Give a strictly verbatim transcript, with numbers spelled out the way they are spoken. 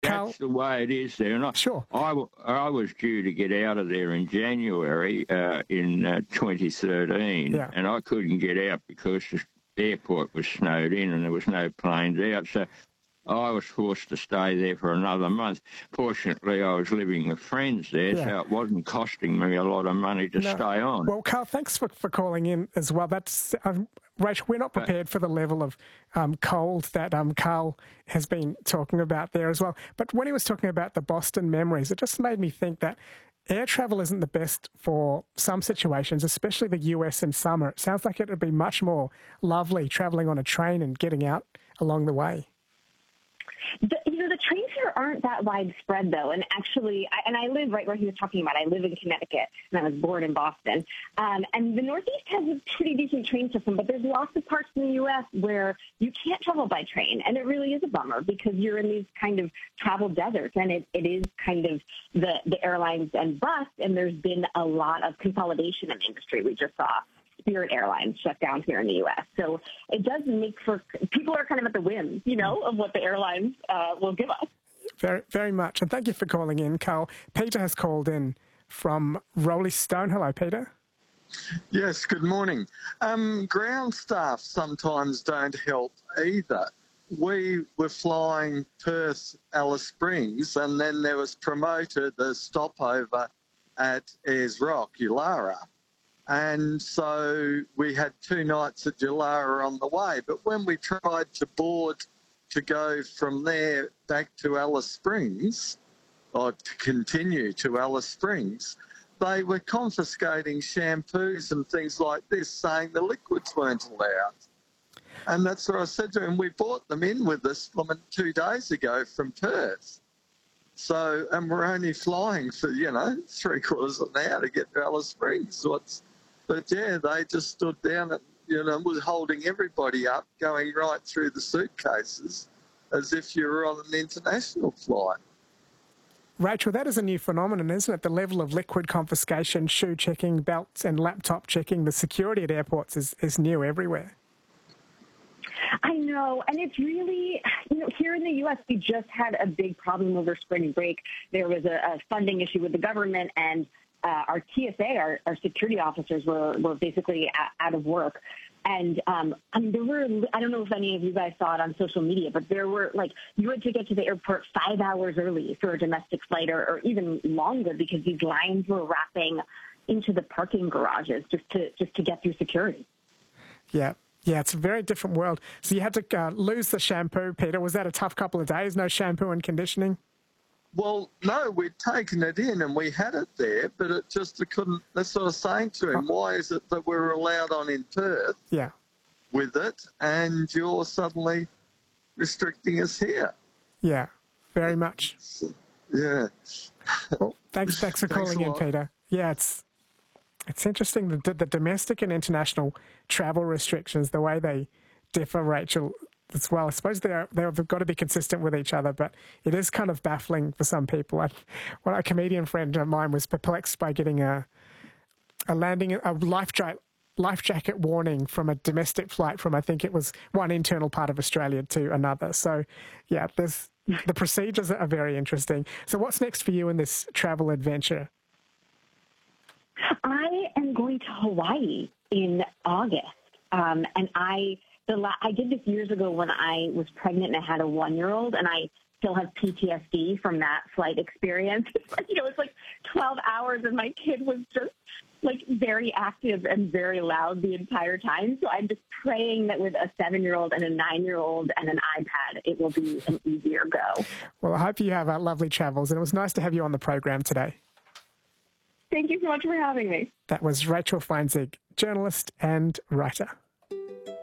Carl, that's the way it is there. And I, sure. I, I was due to get out of there in January uh, in uh, twenty thirteen, yeah. and I couldn't get out because the airport was snowed in and there was no planes out. So I was forced to stay there for another month. Fortunately, I was living with friends there, yeah. so it wasn't costing me a lot of money to no. stay on. Well, Carl, thanks for, for calling in as well. That's um, Rachel, we're not prepared but, for the level of um, cold that um, Carl has been talking about there as well. But when he was talking about the Boston memories, it just made me think that air travel isn't the best for some situations, especially the U S in summer. It sounds like it would be much more lovely travelling on a train and getting out along the way. The, you know, the trains here aren't that widespread, though. And actually, I, and I live right where he was talking about. I live in Connecticut, and I was born in Boston. Um, and the Northeast has a pretty decent train system, but there's lots of parts in the U S where you can't travel by train. And it really is a bummer because you're in these kind of travel deserts, and it, it is kind of the, the airlines and bus, and there's been a lot of consolidation in the industry. We just saw Spirit Airlines shut down here in the U S. So it does make for people are kind of at the whim, you know, of what the airlines uh, will give us. Very, very much. And thank you for calling in, Carl. Peter has called in from Rolly Stone. Hello, Peter. Yes, good morning. Um, ground staff sometimes don't help either. We were flying Perth, Alice Springs, and then there was promoted a stopover at Ayers Rock, Ulara. And so we had two nights at Ulara on the way. But when we tried to board to go from there back to Alice Springs, or to continue to Alice Springs, they were confiscating shampoos and things like this, saying the liquids weren't allowed. And that's what I said to him. We brought them in with us from two days ago from Perth. So, and we're only flying for, you know, three quarters of an hour to get to Alice Springs. What's But, yeah, they just stood down and, you know, was holding everybody up, going right through the suitcases as if you were on an international flight. Rachel, that is a new phenomenon, isn't it? The level of liquid confiscation, shoe checking, belts and laptop checking, the security at airports is, is new everywhere. I know, and it's really, you know, here in the U S, we just had a big problem over spring break. There was a, a funding issue with the government, and Uh, our T S A, our, our security officers were, were basically a, out of work. And um, I mean, there were, I don't know if any of you guys saw it on social media, but there were like, you had to get to the airport five hours early for a domestic flight, or, or even longer, because these lines were wrapping into the parking garages just to, just to get through security. Yeah. Yeah, it's a very different world. So you had to uh, lose the shampoo, Peter. Was that a tough couple of days? No shampoo and conditioning? Well, no, we'd taken it in and we had it there, but it just it couldn't. That's what I was saying to him. Why is it that we're allowed on in Perth yeah. with it, and you're suddenly restricting us here? Yeah, very much. Yeah. Well, thanks, thanks for calling in, Peter. Yeah, it's it's interesting the, the domestic and international travel restrictions, the way they differ, Rachel, as well. I suppose they're, they've got to be consistent with each other, but it is kind of baffling for some people. I, well, a comedian friend of mine was perplexed by getting a a landing, a life, ja- life jacket warning from a domestic flight from, I think it was one internal part of Australia to another. So, yeah, there's the procedures are very interesting. So what's next for you in this travel adventure? I am going to Hawaii in August, um, and I... The la- I did this years ago when I was pregnant and I had a one-year-old, and I still have P T S D from that flight experience. You know, it's like twelve hours, and my kid was just, like, very active and very loud the entire time. So I'm just praying that with a seven-year-old and a nine-year-old and an iPad, it will be an easier go. Well, I hope you have uh, lovely travels, and it was nice to have you on the program today. Thank you so much for having me. That was Rachel Feinzig, journalist and writer.